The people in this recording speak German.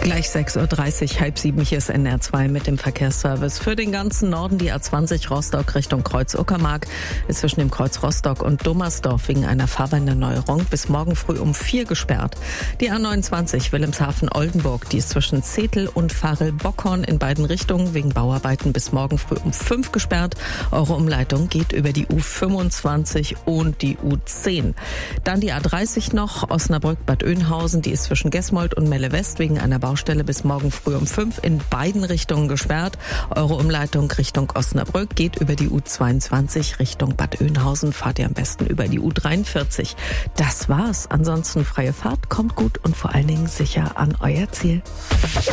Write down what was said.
Gleich 6.30 Uhr, halb 7, hier ist NR2 mit dem Verkehrsservice. Für den ganzen Norden die A20 Rostock Richtung Kreuz Uckermark ist zwischen dem Kreuz Rostock und Dummersdorf wegen einer Fahrbahnerneuerung bis morgen früh um 4 gesperrt. Die A29 Wilhelmshaven-Oldenburg, die ist zwischen Zetel und Varel-Bockhorn in beiden Richtungen wegen Bauarbeiten bis morgen früh um 5 gesperrt. Eure Umleitung geht über die U25 und die U10. Dann die A30 noch, Osnabrück-Bad Oeynhausen, die ist zwischen Gesmold und Melle West wegen einer Baustelle bis morgen früh um 5 in beiden Richtungen gesperrt. Eure Umleitung Richtung Osnabrück geht über die U22 Richtung Bad Oeynhausen. Fahrt ihr am besten über die U43. Das war's. Ansonsten freie Fahrt, kommt gut und vor allen Dingen sicher an euer Ziel.